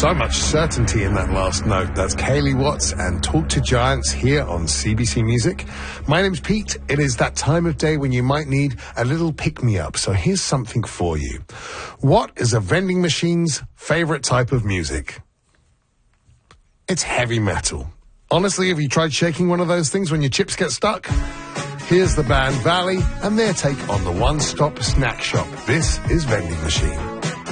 So much certainty in that last note. That's Kaylee Watts and Talk to Giants here on CBC Music. My name's Pete. It is that time of day when you might need a little pick-me-up. So here's something for you. What is a vending machine's favorite type of music? It's heavy metal. Honestly, have you tried shaking one of those things when your chips get stuck? Here's the band Valley and their take on the one-stop snack shop. This is Vending Machine.